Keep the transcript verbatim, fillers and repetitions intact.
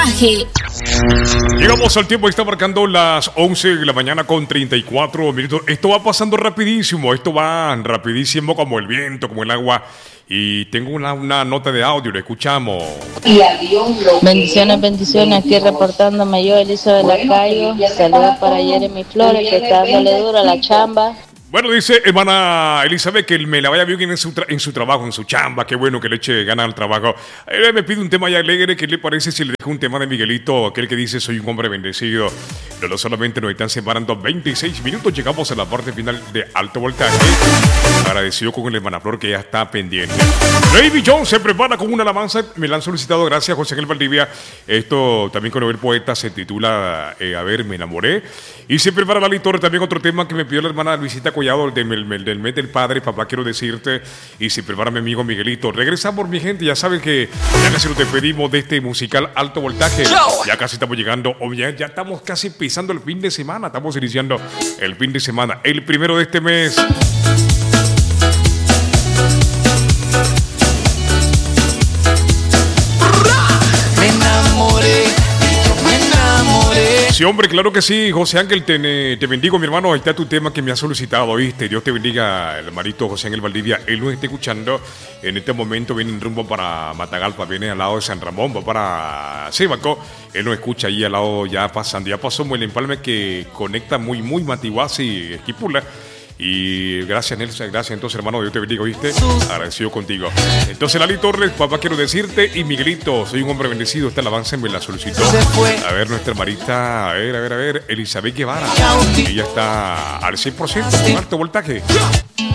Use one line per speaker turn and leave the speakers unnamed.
voltaje.
Llegamos al tiempo, está marcando las once de la mañana con treinta y cuatro minutos. Esto va pasando rapidísimo, esto va rapidísimo como el viento, como el agua. Y tengo una, una nota de audio, lo escuchamos.
Bendiciones, bendiciones, aquí reportándome yo, Elizabeth Lacayo. Saludos para Jeremy Flores, que está dándole duro a la chamba.
Bueno, dice hermana Elizabeth que me la vaya bien en su, tra- en su trabajo, en su chamba. Qué bueno que le eche ganas al trabajo. Eh, me pide un tema ya alegre. ¿Qué le parece si le dejo un tema de Miguelito? Aquel que dice soy un hombre bendecido. No, no solamente nos están separando veintiséis minutos. Llegamos a la parte final de Alto Voltaje. Agradecido con el hermana Flor que ya está pendiente. Baby John se prepara con una alabanza. Me la han solicitado. Gracias, José Ángel Valdivia. Esto también con el poeta se titula eh, A ver, me enamoré. Y se prepara Lali Torres. También otro tema que me pidió la hermana Luisita Collado del, del, del mes del padre. Papá, quiero decirte. Y se prepara mi amigo Miguelito. Regresamos, mi gente. Ya saben que ya casi nos despedimos de este musical Alto Voltaje. Ya casi estamos llegando. O ya, ya estamos casi pisando el fin de semana. Estamos iniciando el fin de semana. El primero de este mes.
Me enamoré, yo me enamoré.
Sí, hombre, claro que sí. José Ángel, te, te bendigo, mi hermano. Ahí está tu tema que me ha solicitado, ¿viste? Dios te bendiga, el hermanito José Ángel Valdivia. Él nos está escuchando. En este momento viene en rumbo para Matagalpa, viene al lado de San Ramón, va para Cebaco. Él nos escucha ahí al lado, ya pasando. Ya pasó muy el empalme que conecta muy, muy Matiguasi y Esquipula. Y gracias, Nelson, gracias entonces, hermano, Dios te bendiga, ¿viste? Agradecido contigo. Entonces, Lali Torres, papá, quiero decirte, y Miguelito, soy un hombre bendecido, esta alabanza me la solicitó. A ver, nuestra hermanita, a ver, a ver, a ver, Elizabeth Guevara. Ella está al cien por ciento con Alto Voltaje.